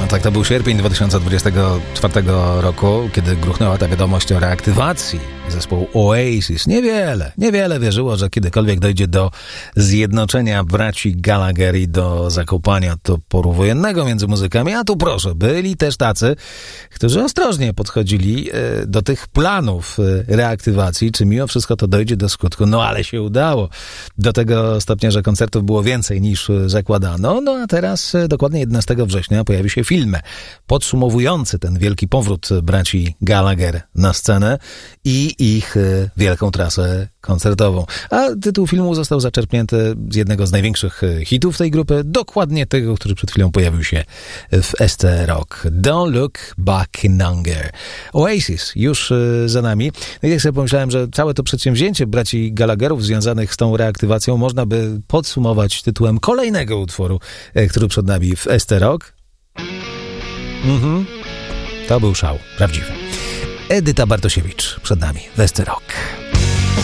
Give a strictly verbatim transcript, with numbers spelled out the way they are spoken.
tak, to był sierpień dwa tysiące dwudziestego czwartego roku, kiedy gruchnęła ta wiadomość o reaktywacji zespołu Oasis. Niewiele, niewiele wierzyło, że kiedykolwiek dojdzie do zjednoczenia braci Gallagher i do zakopania toporu wojennego między muzykami. A tu proszę, byli też tacy, którzy ostrożnie podchodzili do tych planów reaktywacji, czy mimo wszystko to dojdzie do skutku. No ale się udało. Do tego stopnia, że koncertów było więcej niż zakładano. No a teraz dokładnie jedenastego września pojawi się film podsumowujący ten wielki powrót braci Gallagher na scenę i ich wielką trasę koncertową. A tytuł filmu został zaczerpnięty z jednego z największych hitów tej grupy, dokładnie tego, który przed chwilą pojawił się w S T Rock. Don't Look Back in Anger. Oasis już za nami. No i tak sobie pomyślałem, że całe to przedsięwzięcie braci Gallagherów związanych z tą reaktywacją można by podsumować tytułem kolejnego utworu, który przed nami w S T Rock. Mhm. To był szał. Prawdziwy. Edyta Bartosiewicz przed nami w S T Rock.